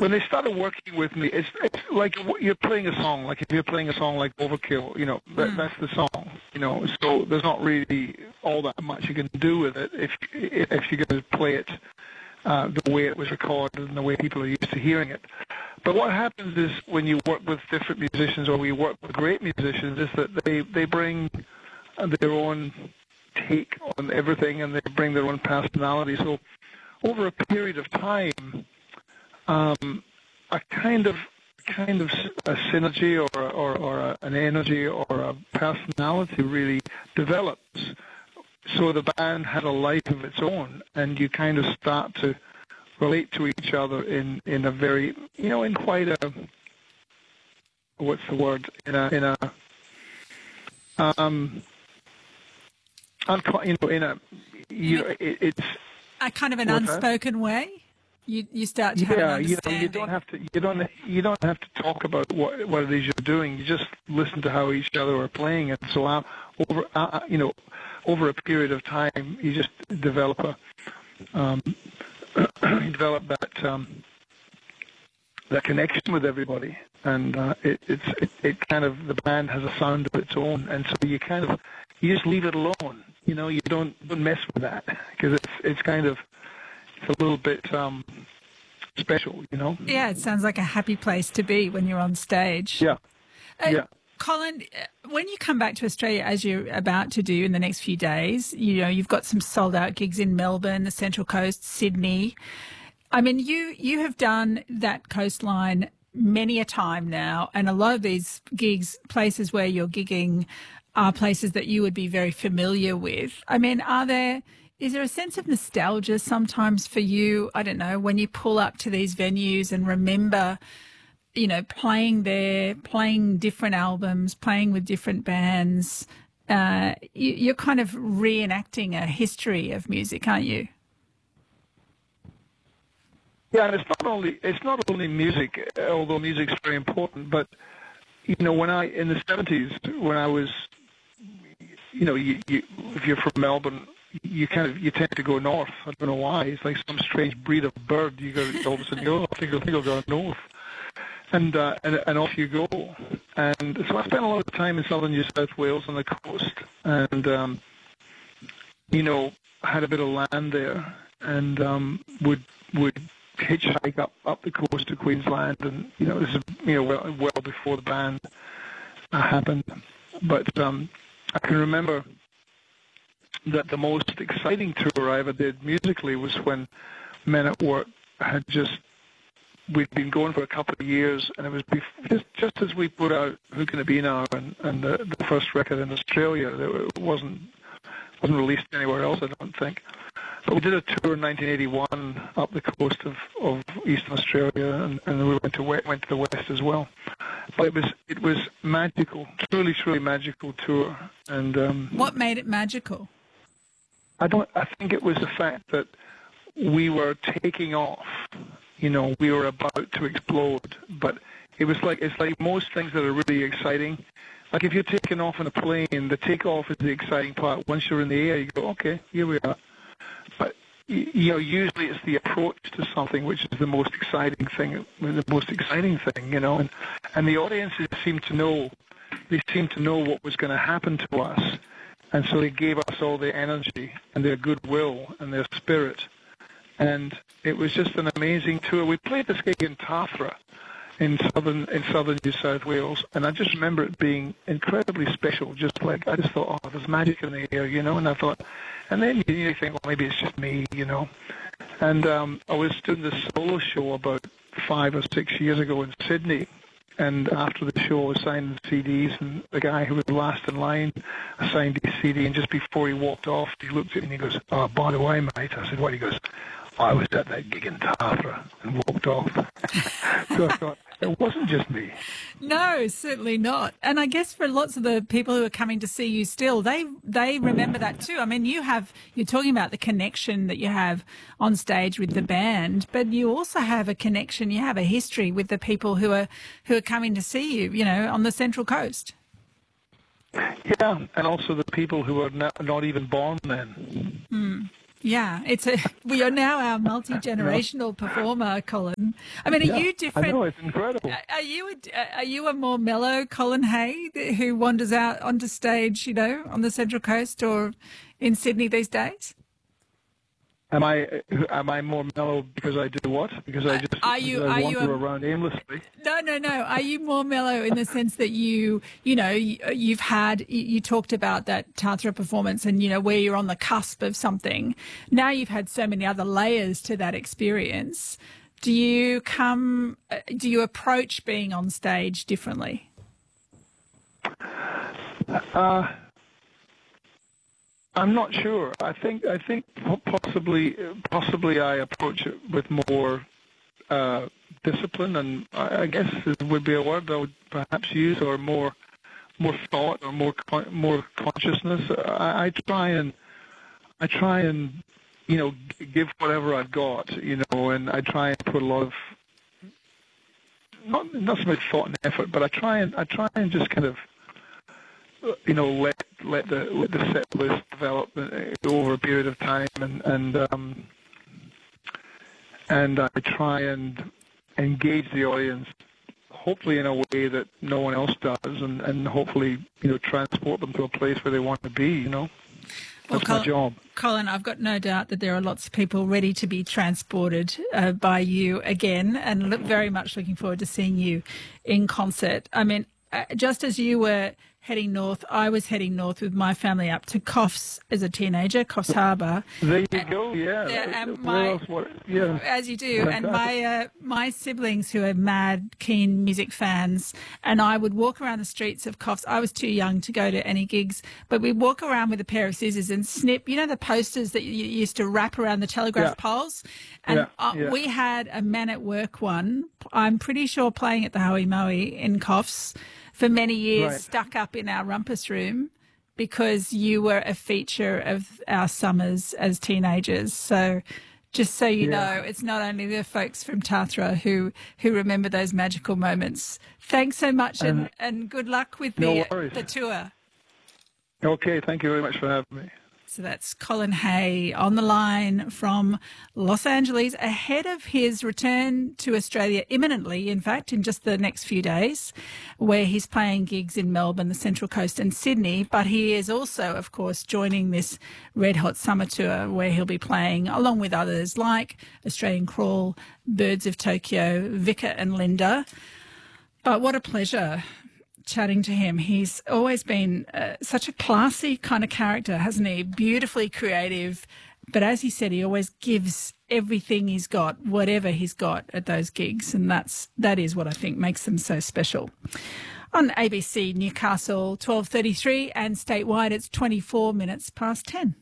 when they started working with me, it's like you're playing a song. Like if you're playing a song like Overkill, that's the song. So there's not really all that much you can do with it if you're going to play it the way it was recorded and the way people are used to hearing it. But what happens is when you work with different musicians, or we work with great musicians, is that they bring their own take on everything, and they bring their own personality. So over a period of time, a kind of a synergy or an energy or a personality really develops. So the band had a life of its own, and you kind of start to relate to each other in a very, in quite a, what's the word, it's a kind of an unspoken way. You start to have an understanding. You don't have to talk about what it is you're doing. You just listen to how each other are playing it. So over a period of time, you just develop that connection with everybody, and it kind of, the band has a sound of its own, and so you just leave it alone. You don't mess with that, because it's a little bit special. Yeah, it sounds like a happy place to be when you're on stage. Yeah. Colin, when you come back to Australia, as you're about to do in the next few days, you've got some sold-out gigs in Melbourne, the Central Coast, Sydney. I mean, you have done that coastline many a time now, and a lot of these gigs, places where you're gigging, are places that you would be very familiar with. I mean, is there a sense of nostalgia sometimes for you, I don't know, when you pull up to these venues and remember playing there, playing different albums, playing with different bands? You're kind of reenacting a history of music, aren't you? Yeah, and it's not only music, although music's very important. But when in the 70s, when I was, if you're from Melbourne, you tend to go north. I don't know why. It's like some strange breed of bird. You go all of a sudden, I think I'll go north. And off you go. And so I spent a lot of time in southern New South Wales on the coast, and had a bit of land there, and would hitchhike up the coast to Queensland, and this is well before the band happened. But I can remember that the most exciting tour I ever did musically was when Men at Work we'd been going for a couple of years, and it was just as we put out Who Can It Be Now, and the first record in Australia. It wasn't released anywhere else, I don't think. But we did a tour in 1981 up the coast of Eastern Australia, and then we went to the west as well. But it was magical, truly magical tour. And what made it magical? I think it was the fact that we were taking off. We were about to explode, but it's like most things that are really exciting. Like if you're taking off in a plane, the takeoff is the exciting part. Once you're in the air, you go, okay, here we are. But usually it's the approach to something which is the most exciting thing. And the audiences seemed to know what was going to happen to us, and so they gave us all their energy and their goodwill and their spirit. And it was just an amazing tour. We played this gig in Tathra in southern New South Wales, and I just remember it being incredibly special. I just thought, oh, there's magic in the air, and I thought, and then you think, well, maybe it's just me, And I was doing this solo show about 5 or 6 years ago in Sydney, and after the show I was signing CDs, and the guy who was last in line signed his CD, and just before he walked off, he looked at me and he goes, oh, by the way, mate. I said, what? He goes, I was at that gig in Tathra, and walked off. So I thought, it wasn't just me. No, certainly not. And I guess for lots of the people who are coming to see you still, they remember that too. I mean, you're talking about the connection that you have on stage with the band, but you also have a connection, you have a history with the people who are coming to see you, on the Central Coast. Yeah, and also the people who are not even born then. Yeah, we are now our multi-generational performer, Colin. I mean, are you different? I know, it's incredible. Are you a more mellow Colin Hay who wanders out onto stage, on the Central Coast or in Sydney these days? Am I more mellow because I do what? Because I just wander around aimlessly. No. Are you more mellow in the sense that you talked about that Tathra performance and where you're on the cusp of something. Now you've had so many other layers to that experience. Do you approach being on stage differently? I'm not sure. I think possibly I approach it with more discipline, and I guess it would be a word I would perhaps use, or more thought, or more consciousness. I try and give whatever I've got, and I try and put a lot of not so much thought and effort, but I try and just kind of let the set list develop over a period of time, and I try and engage the audience, hopefully in a way that no one else does, and hopefully transport them to a place where they want to be. That's my job. Colin, I've got no doubt that there are lots of people ready to be transported by you again, and very much looking forward to seeing you in concert. I mean, just as you were heading north, I was heading north with my family up to Coffs as a teenager, Coffs Harbour. There you go, yeah. As you do. Fantastic. And my siblings, who are mad, keen music fans, and I would walk around the streets of Coffs. I was too young to go to any gigs, but we'd walk around with a pair of scissors and snip, the posters that you used to wrap around the telegraph poles? And we had a Man at Work one, I'm pretty sure playing at the Howie Mowie in Coffs for many years, stuck up in our rumpus room because you were a feature of our summers as teenagers. So just so you know, it's not only the folks from Tathra who remember those magical moments. Thanks so much, and good luck with the tour. Okay, thank you very much for having me. So that's Colin Hay on the line from Los Angeles, ahead of his return to Australia imminently, in fact, in just the next few days, where he's playing gigs in Melbourne, the Central Coast and Sydney. But he is also, of course, joining this Red Hot Summer Tour, where he'll be playing along with others like Australian Crawl, Birds of Tokyo, Vika and Linda. But what a pleasure chatting to him. He's always been such a classy kind of character, hasn't he? Beautifully creative. But as he said, he always gives everything he's got, whatever he's got at those gigs. And that is what I think makes them so special. On ABC Newcastle, 12:33, and statewide, it's 24 minutes past 10.